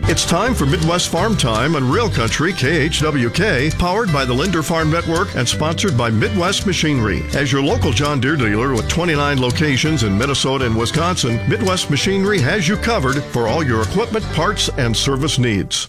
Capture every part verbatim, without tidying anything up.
It's time for Midwest Farm Time on Real Country K H W K, powered by the Linder Farm Network and sponsored by Midwest Machinery. As your local John Deere dealer with twenty-nine locations in Minnesota and Wisconsin, Midwest Machinery has you covered for all your equipment, parts, and service needs.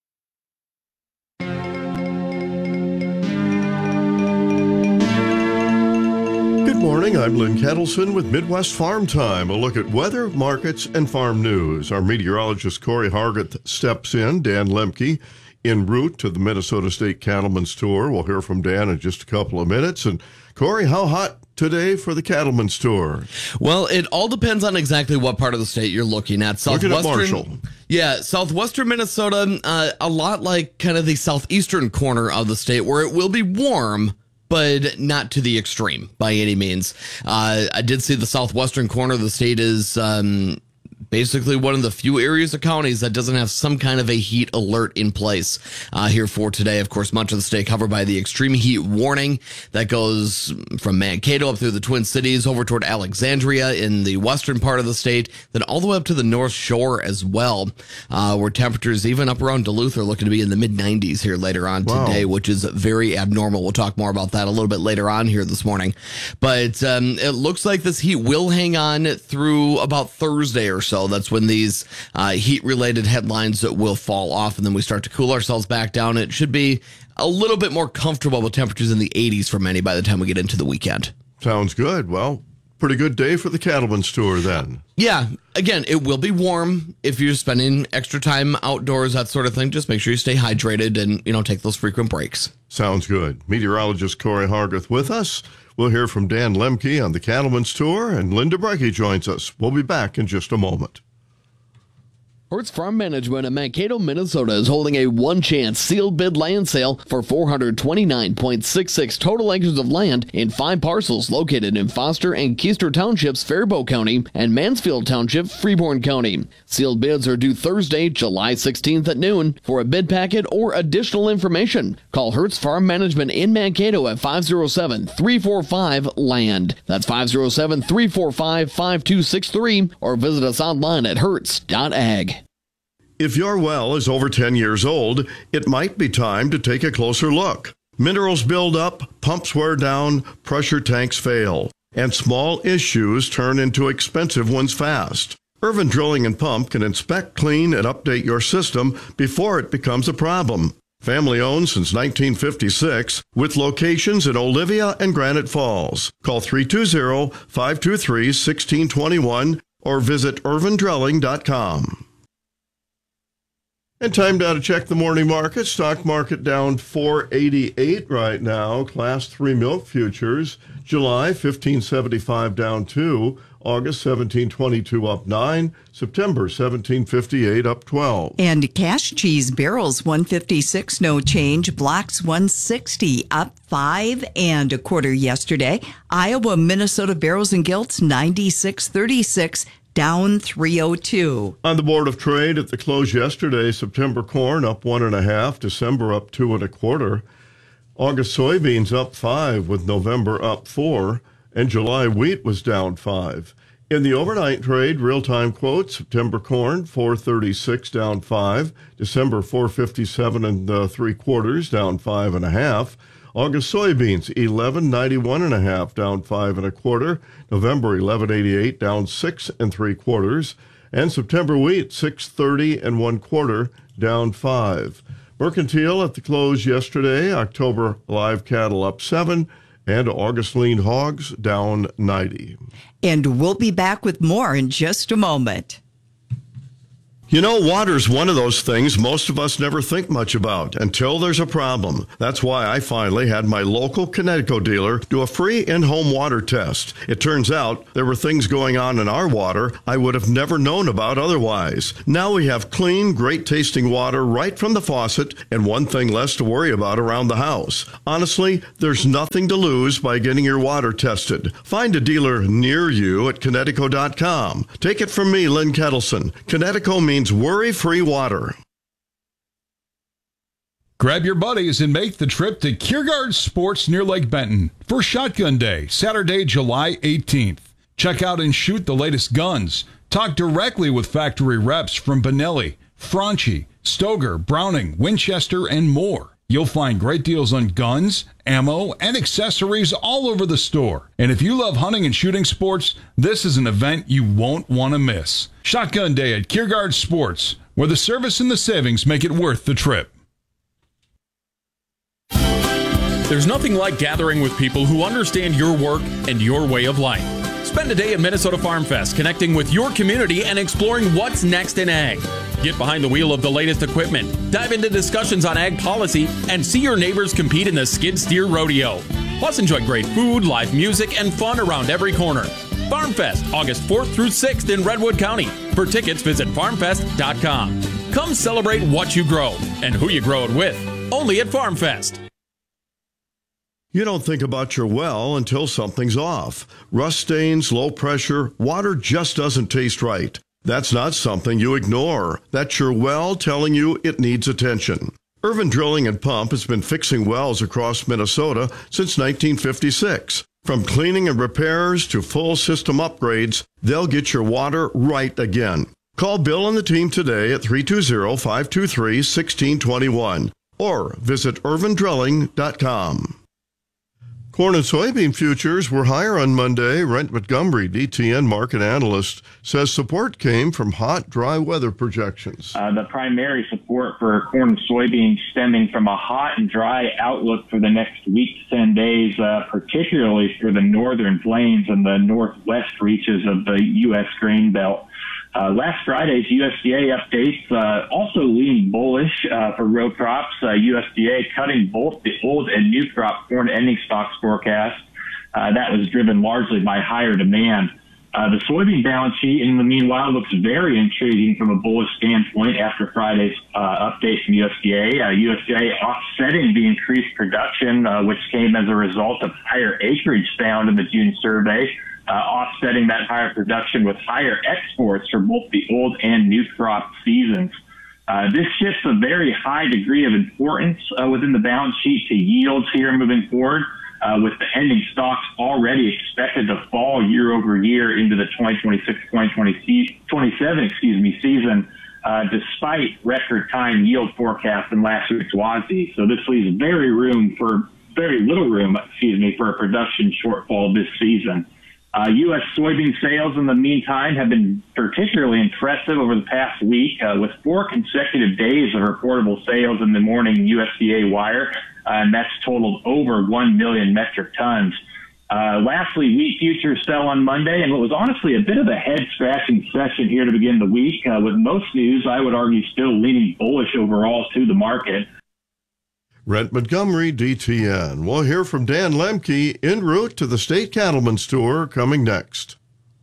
Good morning, I'm Lynn Kettleson with Midwest Farm Time. A look at weather, markets, and farm news. Our meteorologist Corey Hargett steps in. Dan Lemke en route to the Minnesota State Cattlemen's Tour. We'll hear from Dan in just a couple of minutes. And Corey, how hot today for the Cattlemen's Tour? Well, it all depends on exactly what part of the state you're looking at. Southwestern, looking at Marshall. Yeah, southwestern Minnesota, uh, a lot like kind of the southeastern corner of the state where it will be warm, but not to the extreme by any means. Uh, I did see the southwestern corner of the state is um, basically one of the few areas of counties that doesn't have some kind of a heat alert in place uh, here for today. Of course, much of the state covered by the extreme heat warning that goes from Mankato up through the Twin Cities over toward Alexandria in the western part of the state, then all the way up to the North Shore as well, uh, where temperatures even up around Duluth are looking to be in the mid nineties here later on wow. today, which is very abnormal. We'll talk more about that a little bit later on here this morning. But um, it looks like this heat will hang on through about Thursday or so. That's when these uh, heat-related headlines will fall off, and then we start to cool ourselves back down. It should be a little bit more comfortable with temperatures in the eighties for many by the time we get into the weekend. Sounds good. Well, pretty good day for the Cattlemen's Tour then. Yeah. Again, it will be warm if you're spending extra time outdoors, that sort of thing. Just make sure you stay hydrated and, you know, take those frequent breaks. Sounds good. Meteorologist Corey Hargett with us. We'll hear from Dan Lemke on the Cattlemen's Tour, and Linda Brecke joins us. We'll be back in just a moment. Hertz Farm Management in Mankato, Minnesota is holding a one-chance sealed bid land sale for four hundred twenty-nine point six six total acres of land in five parcels located in Foster and Keister Townships, Faribault County, and Mansfield Township, Freeborn County. Sealed bids are due Thursday, July sixteenth at noon. For a bid packet or additional information, call Hertz Farm Management in Mankato at five oh seven, three four five, LAND. That's five oh seven, three four five, five two six three, or visit us online at hertz dot ag. If your well is over ten years old, it might be time to take a closer look. Minerals build up, pumps wear down, pressure tanks fail, and small issues turn into expensive ones fast. Irvin Drilling and Pump can inspect, clean, and update your system before it becomes a problem. Family owned since nineteen fifty-six, with locations in Olivia and Granite Falls. Call three two zero, five two three, one six two one or visit irvin drilling dot com. And time now to check the morning market. Stock market down four eighty-eight right now. Class three milk futures. July fifteen seventy-five down two. August seventeen twenty-two up nine. September seventeen fifty-eight up twelve. And cash cheese barrels one fifty-six no change. Blocks one sixty up five and a quarter yesterday. Iowa Minnesota barrels and gilts ninety-six thirty-six. Down three oh two. On the Board of Trade at the close yesterday, September corn up one and a half, December up two and a quarter. August soybeans up five with November up four, and July wheat was down five. In the overnight trade, real-time quotes, September corn four thirty-six down five, December four fifty-seven and uh, three quarters down five and a half. August soybeans, eleven ninety-one and a half, down five and a quarter. November, eleven eighty-eight, down six and three quarters. And September wheat, six thirty and one quarter, down five. Mercantile at the close yesterday, October live cattle up seven, and August lean hogs down ninety. And we'll be back with more in just a moment. You know, water's one of those things most of us never think much about until there's a problem. That's why I finally had my local Connecticut dealer do a free in-home water test. It turns out there were things going on in our water I would have never known about otherwise. Now we have clean, great-tasting water right from the faucet and one thing less to worry about around the house. Honestly, there's nothing to lose by getting your water tested. Find a dealer near you at Connecticut dot com. Take it from me, Lynn Kettleson. Connecticut means worry-free water. Grab your buddies and make the trip to Kiergaard Sports near Lake Benton for Shotgun Day, Saturday, July eighteenth. Check out and shoot the latest guns. Talk directly with factory reps from Benelli, Franchi, Stoger, Browning, Winchester, and more. You'll find great deals on guns, ammo, and accessories all over the store. And if you love hunting and shooting sports, this is an event you won't want to miss. Shotgun Day at Kiergaard Sports, where the service and the savings make it worth the trip. There's nothing like gathering with people who understand your work and your way of life. Spend a day at Minnesota Farm Fest connecting with your community and exploring what's next in ag. Get behind the wheel of the latest equipment, dive into discussions on ag policy, and see your neighbors compete in the Skid Steer Rodeo. Plus, enjoy great food, live music, and fun around every corner. Farm Fest, August fourth through sixth in Redwood County. For tickets, visit farm fest dot com. Come celebrate what you grow and who you grow it with. Only at Farm Fest. You don't think about your well until something's off. Rust stains, low pressure, water just doesn't taste right. That's not something you ignore. That's your well telling you it needs attention. Irvin Drilling and Pump has been fixing wells across Minnesota since nineteen fifty-six. From cleaning and repairs to full system upgrades, they'll get your water right again. Call Bill and the team today at three two zero, five two three, one six two one or visit irvin drilling dot com. Corn and soybean futures were higher on Monday. Brent Montgomery, D T N market analyst, says support came from hot, dry weather projections. Uh, the primary support for corn and soybeans stemming from a hot and dry outlook for the next week to ten days, uh, particularly for the northern plains and the northwest reaches of the U S grain belt. Uh, last Friday's U S D A updates uh, also leaning bullish uh, for row crops. Uh, U S D A cutting both the old and new crop corn ending stocks forecast. Uh, that was driven largely by higher demand. Uh, the soybean balance sheet, in the meanwhile, looks very intriguing from a bullish standpoint after Friday's uh, update from U S D A. Uh, U S D A offsetting the increased production, uh, which came as a result of higher acreage found in the June survey. Uh, offsetting that higher production with higher exports for both the old and new crop seasons. Uh, this shifts a very high degree of importance uh, within the balance sheet to yields here moving forward, uh, with the ending stocks already expected to fall year over year into the twenty twenty-six twenty twenty-seven excuse me, season, uh, despite record time yield forecast in last week's W A S D. So this leaves very room for very little room, excuse me, for a production shortfall this season. Uh, U S soybean sales, in the meantime, have been particularly impressive over the past week, uh, with four consecutive days of reportable sales in the morning U S D A wire, uh, and that's totaled over one million metric tons. Uh, lastly, wheat futures fell on Monday, and what was honestly a bit of a head-scratching session here to begin the week, uh, with most news, I would argue, still leaning bullish overall to the market. Brent Montgomery, D T N. We'll hear from Dan Lemke en route to the State Cattlemen's Tour coming next.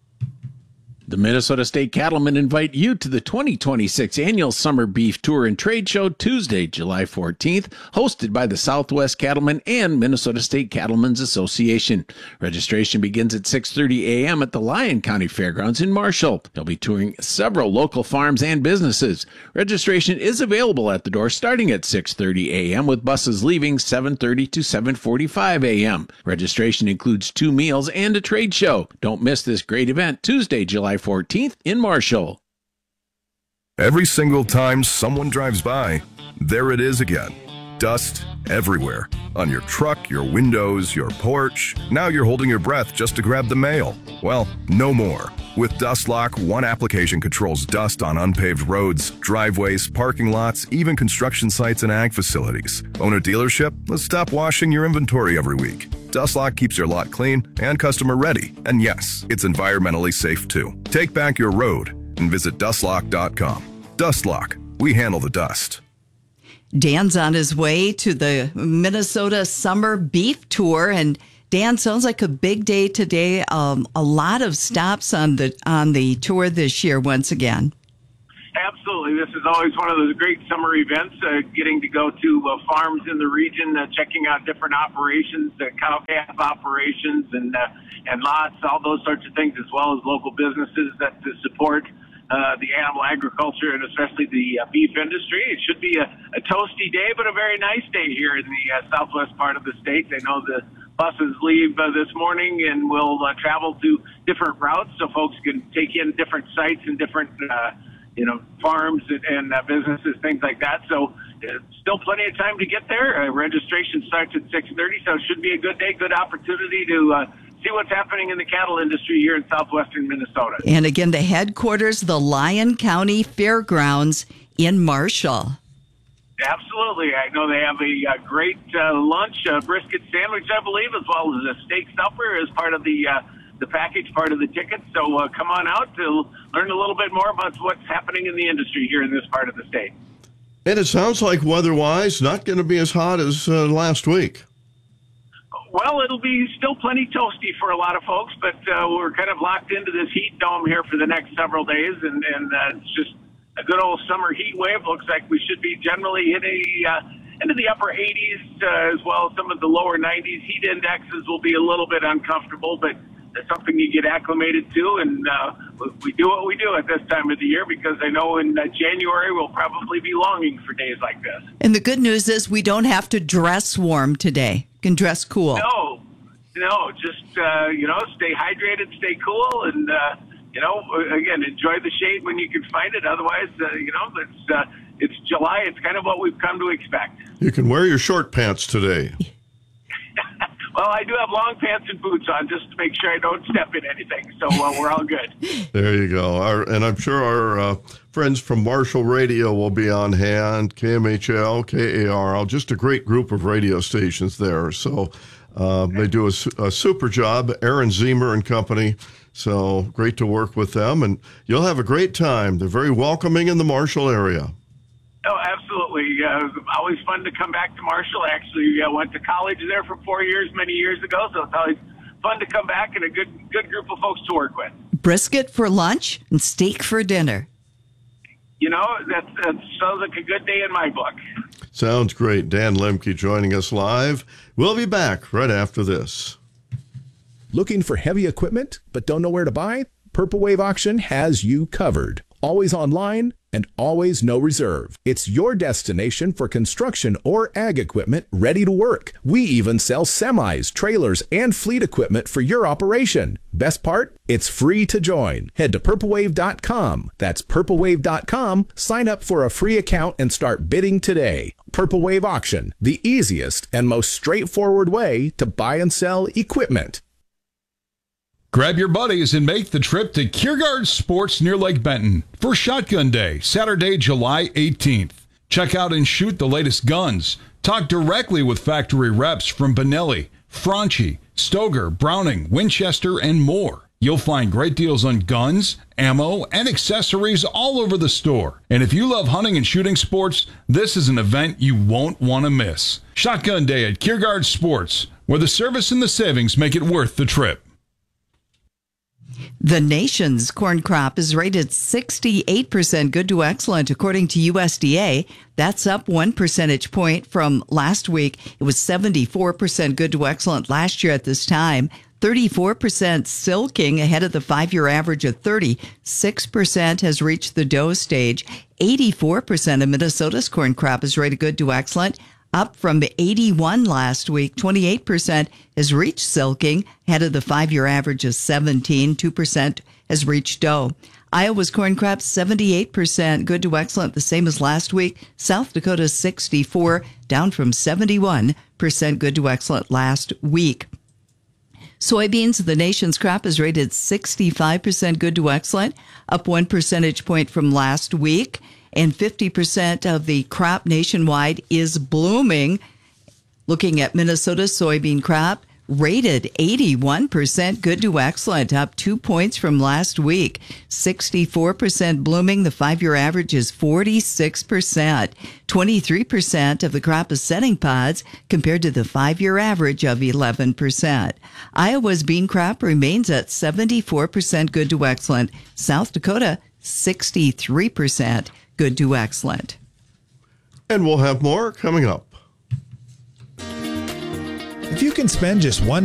The Minnesota State Cattlemen invite you to the twenty twenty-six Annual Summer Beef Tour and Trade Show Tuesday, July fourteenth, hosted by the Southwest Cattlemen and Minnesota State Cattlemen's Association. Registration begins at six thirty a.m. at the Lyon County Fairgrounds in Marshall. They'll be touring several local farms and businesses. Registration is available at the door starting at six thirty a.m. with buses leaving seven thirty to seven forty-five a.m. Registration includes two meals and a trade show. Don't miss this great event Tuesday, July fourteenth in Marshall. Every single time someone drives by, there it is again. Dust everywhere. On your truck, your windows, your porch. Now you're holding your breath just to grab the mail. Well, no more. With DustLock, one application controls dust on unpaved roads, driveways, parking lots, even construction sites and ag facilities. Own a dealership? Let's stop washing your inventory every week. DustLock keeps your lot clean and customer ready. And yes, it's environmentally safe too. Take back your road and visit dust lock dot com. DustLock, we handle the dust. Dan's on his way to the Minnesota Summer Beef Tour, and Dan, sounds like a big day today. Um, a lot of stops on the on the tour this year once again. Absolutely. This is always one of those great summer events, uh, getting to go to uh, farms in the region, uh, checking out different operations, uh, cow-calf operations and uh, and lots, all those sorts of things, as well as local businesses that to support uh, the animal agriculture and especially the uh, beef industry. It should be a, a toasty day, but a very nice day here in the uh, southwest part of the state. I know the buses leave uh, this morning and will uh, travel to different routes so folks can take in different sites and different uh you know, farms and, and uh, businesses, things like that. So uh, still plenty of time to get there. Uh, registration starts at six thirty, so it should be a good day, good opportunity to uh, see what's happening in the cattle industry here in southwestern Minnesota. And again, the headquarters, the Lyon County Fairgrounds in Marshall. Absolutely. I know they have a, a great uh, lunch, a brisket sandwich, I believe, as well as a steak supper as part of the uh, the package, part of the ticket. So uh, come on out to learn a little bit more about what's happening in the industry here in this part of the state. And it sounds like weather-wise, not going to be as hot as uh, last week. Well, it'll be still plenty toasty for a lot of folks, but uh, we're kind of locked into this heat dome here for the next several days, and, and uh, it's just a good old summer heat wave. Looks like we should be generally hitting uh, into the upper eighties uh, as well as some of the lower nineties. Heat indexes will be a little bit uncomfortable, but that's something you get acclimated to, and uh, we do what we do at this time of the year because I know in uh, January we'll probably be longing for days like this. And the good news is we don't have to dress warm today. You can dress cool. No, no, just, uh, you know, stay hydrated, stay cool, and, uh, you know, again, enjoy the shade when you can find it. Otherwise, uh, you know, it's, uh, it's July. It's kind of what we've come to expect. You can wear your short pants today. Well, I do have long pants and boots on just to make sure I don't step in anything. So uh, we're all good. There you go. Our, and I'm sure our uh, friends from Marshall Radio will be on hand, K M H L, K A R L, just a great group of radio stations there. So uh, they do a, a super job, Aaron Zemer and company. So great to work with them. And you'll have a great time. They're very welcoming in the Marshall area. Oh, absolutely. Uh, always fun to come back to Marshall. Actually, I uh, went to college there for four years, many years ago, so it's always fun to come back and a good good group of folks to work with. Brisket for lunch and steak for dinner. You know, that, that sounds like a good day in my book. Sounds great. Dan Lemke joining us live. We'll be back right after this. Looking for heavy equipment but don't know where to buy? Purple Wave Auction has you covered. Always online and always no reserve. It's your destination for construction or ag equipment ready to work. We even sell semis, trailers, and fleet equipment for your operation. Best part? It's free to join. Head to purple wave dot com. That's purple wave dot com. Sign up for a free account and start bidding today. Purple Wave Auction, the easiest and most straightforward way to buy and sell equipment. Grab your buddies and make the trip to Kiergaard Sports near Lake Benton for Shotgun Day, Saturday, July eighteenth. Check out and shoot the latest guns. Talk directly with factory reps from Benelli, Franchi, Stoger, Browning, Winchester, and more. You'll find great deals on guns, ammo, and accessories all over the store. And if you love hunting and shooting sports, this is an event you won't want to miss. Shotgun Day at Kiergaard Sports, where the service and the savings make it worth the trip. The nation's corn crop is rated sixty-eight percent good to excellent, according to U S D A. That's up one percentage point from last week. It was seventy-four percent good to excellent last year at this time. thirty-four percent silking ahead of the five-year average of thirty. six percent has reached the dough stage. eighty-four percent of Minnesota's corn crop is rated good to excellent, up from eighty-one last week. twenty-eight percent has reached silking, ahead of the five-year average of seventeen. two percent has reached dough. Iowa's corn crop, seventy-eight percent good to excellent, the same as last week. South Dakota, sixty-four, down from seventy-one percent good to excellent last week. Soybeans, the nation's crop, is rated sixty-five percent good to excellent, up one percentage point from last week. And fifty percent of the crop nationwide is blooming. Looking at Minnesota's soybean crop, rated eighty-one percent good to excellent, up two points from last week. sixty-four percent blooming. The five-year average is forty-six percent. twenty-three percent of the crop is setting pods compared to the five-year average of eleven percent. Iowa's bean crop remains at seventy-four percent good to excellent. South Dakota, sixty-three percent good to excellent. And we'll have more coming up. If you can spend just one